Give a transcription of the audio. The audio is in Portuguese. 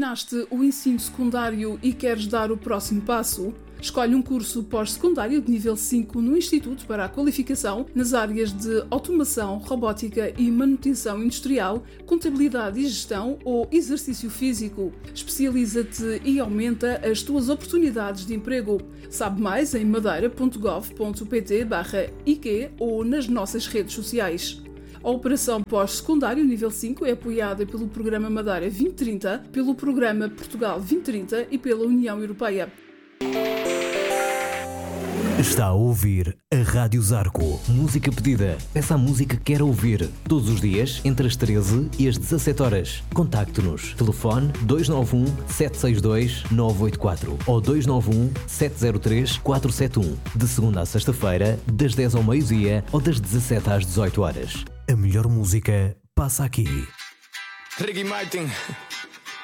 Terminaste o ensino secundário e queres dar o próximo passo? Escolhe um curso pós-secundário de nível 5 no Instituto para a Qualificação nas áreas de Automação, Robótica e Manutenção Industrial, Contabilidade e Gestão ou Exercício Físico. Especializa-te e aumenta as tuas oportunidades de emprego. Sabe mais em madeira.gov.pt/IQ ou nas nossas redes sociais. A Operação Pós-Secundário Nível 5 é apoiada pelo Programa Madeira 2030, pelo Programa Portugal 2030 e pela União Europeia. Está a ouvir a Rádio Zarco. Música pedida. Peça a música que quer ouvir. Todos os dias, entre as 13 e as 17 horas. Contacte-nos. Telefone 291-762-984 ou 291-703-471. De segunda à sexta-feira, das 10 ao meio-dia ou das 17 às 18 horas. A melhor música passa aqui. Ricky Martin.